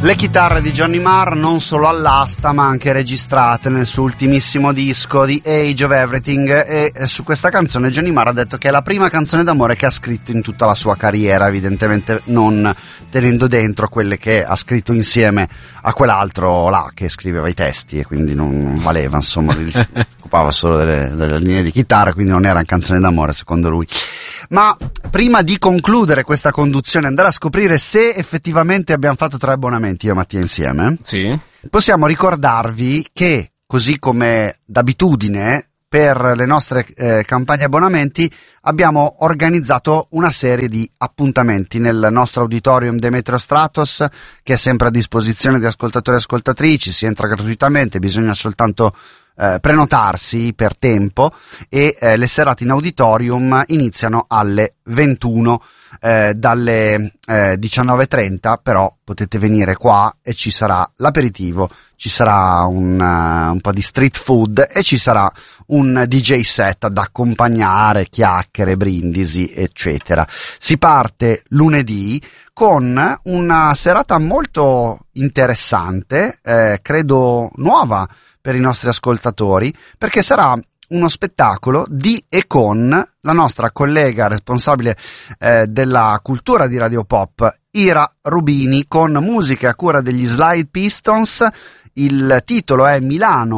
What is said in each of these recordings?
Le chitarre di Johnny Marr non solo all'asta ma anche registrate nel suo ultimissimo disco The Age of Everything, e su questa canzone Johnny Marr ha detto che è la prima canzone d'amore che ha scritto in tutta la sua carriera, evidentemente non tenendo dentro quelle che ha scritto insieme a quell'altro là che scriveva i testi, e quindi non valeva, insomma, si occupava solo delle linee di chitarra, quindi non erano canzoni d'amore secondo lui. Ma prima di concludere questa conduzione, andare a scoprire se effettivamente abbiamo fatto 3 abbonamenti io e Mattia insieme, sì, possiamo ricordarvi che, così come d'abitudine per le nostre campagne abbonamenti, abbiamo organizzato una serie di appuntamenti nel nostro auditorium Demetrio Stratos, che è sempre a disposizione di ascoltatori e ascoltatrici. Si entra gratuitamente, bisogna soltanto prenotarsi per tempo, e le serate in auditorium iniziano alle 21, dalle 19:30 però potete venire qua e ci sarà l'aperitivo, ci sarà un po' di street food e ci sarà un DJ set ad accompagnare, chiacchiere, brindisi, eccetera. Si parte lunedì con una serata molto interessante, credo nuova per i nostri ascoltatori, perché sarà uno spettacolo di e con la nostra collega responsabile della cultura di Radio Pop, Ira Rubini, con musiche a cura degli Slide Pistons. Il titolo è Milano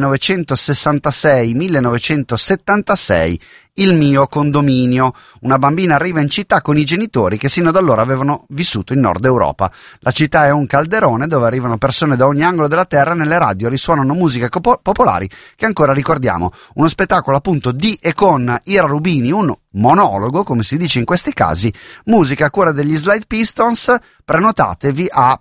1966-1976, il mio condominio. Una bambina arriva in città con i genitori che sino ad allora avevano vissuto in Nord Europa. La città è un calderone dove arrivano persone da ogni angolo della terra, nelle radio risuonano musiche popolari che ancora ricordiamo. Uno spettacolo appunto di e con Ira Rubini, un monologo, come si dice in questi casi, musica a cura degli Slide Pistons. Prenotatevi a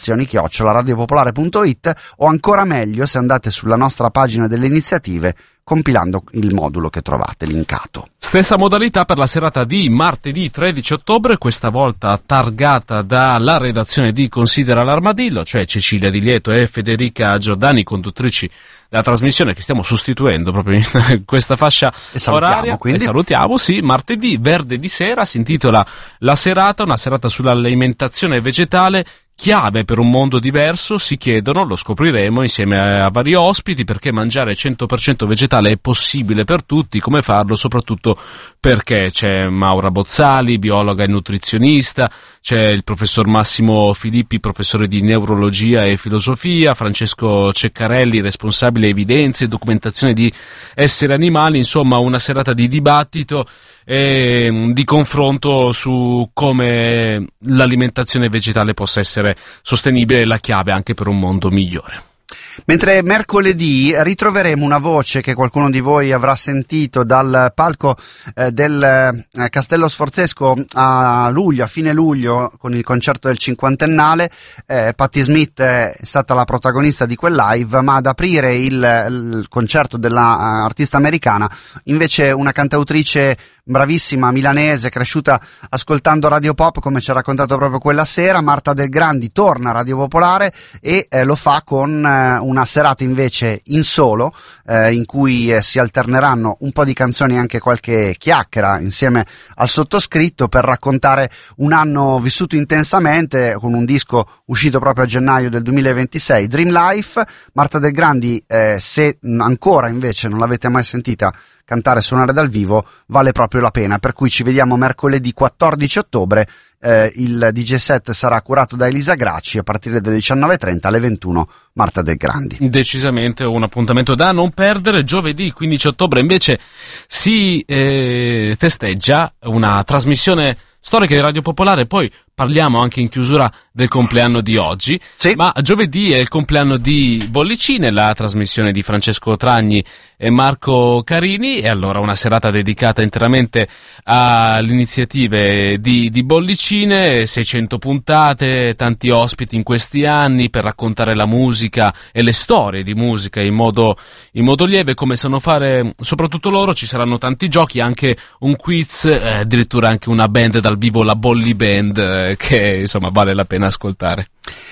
prenotazioni@radiopopolare.it, o ancora meglio se andate sulla nostra pagina delle iniziative compilando il modulo che trovate linkato. Stessa modalità per la serata di martedì 13 ottobre, questa volta targata dalla redazione di Considera l'Armadillo, cioè Cecilia Di Lieto e Federica Giordani, conduttrici della trasmissione che stiamo sostituendo proprio in questa fascia oraria. Quindi. E salutiamo, sì. Martedì verde di sera si intitola La serata, una serata sull'alimentazione vegetale, chiave per un mondo diverso, si chiedono, lo scopriremo insieme a vari ospiti, perché mangiare 100% vegetale è possibile per tutti, come farlo, soprattutto perché c'è Maura Bozzali, biologa e nutrizionista, c'è il professor Massimo Filippi, professore di neurologia e filosofia, Francesco Ceccarelli, responsabile evidenze e documentazione di esseri animali, insomma una serata di dibattito e di confronto su come l'alimentazione vegetale possa essere sostenibile e la chiave anche per un mondo migliore. Mentre mercoledì ritroveremo una voce che qualcuno di voi avrà sentito dal palco del Castello Sforzesco a fine luglio, con il concerto del cinquantennale. Patti Smith è stata la protagonista di quel live, ma ad aprire il concerto della artista americana invece una cantautrice bravissima, milanese, cresciuta ascoltando Radio Pop, come ci ha raccontato proprio quella sera. Marta Del Grandi torna a Radio Popolare e lo fa con una serata invece in solo, in cui si alterneranno un po' di canzoni e anche qualche chiacchiera insieme al sottoscritto, per raccontare un anno vissuto intensamente con un disco uscito proprio a gennaio del 2026, Dream Life. Marta Del Grandi, se ancora invece non l'avete mai sentita cantare e suonare dal vivo, vale proprio la pena, per cui ci vediamo mercoledì 14 ottobre. Il DJ set sarà curato da Elisa Gracci a partire dalle 19:30 alle 21, Marta Del Grandi. Decisamente un appuntamento da non perdere. Giovedì 15 ottobre invece si festeggia una trasmissione storica di Radio Popolare, poi parliamo anche in chiusura del compleanno di oggi, sì. Ma giovedì è il compleanno di Bollicine, la trasmissione di Francesco Tragni e Marco Carini, e allora una serata dedicata interamente alle iniziative di Bollicine, 600 puntate, tanti ospiti in questi anni per raccontare la musica e le storie di musica in modo lieve, come sanno fare soprattutto loro. Ci saranno tanti giochi, anche un quiz, addirittura anche una band dal vivo, la Bolli Band, che insomma vale la pena ascoltare.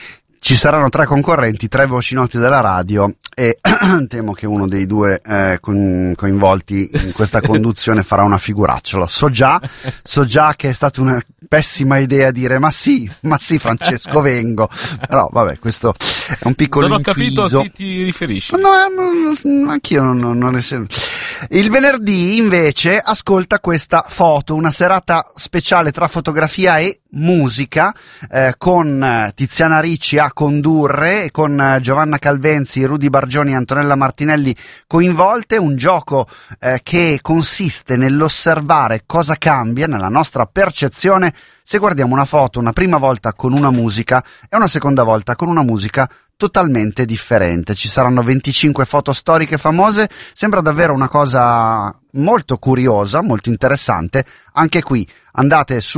Ci saranno 3 concorrenti, 3 voci noti della radio e temo che uno dei due coinvolti in questa conduzione farà una figuraccia. So già che è stata una pessima idea dire ma sì Francesco vengo, però vabbè, questo è un piccolo non ho inciso. capito a chi ti riferisci. No, anch'io non ne sento. Il venerdì invece ascolta questa foto, una serata speciale tra fotografia e musica, con Tiziana Ricci a condurre e con Giovanna Calvenzi, Rudy Bargioni e Antonella Martinelli coinvolte, un gioco che consiste nell'osservare cosa cambia nella nostra percezione se guardiamo una foto una prima volta con una musica e una seconda volta con una musica totalmente differente. Ci saranno 25 foto storiche famose, sembra davvero una cosa molto curiosa, molto interessante. Anche qui andate su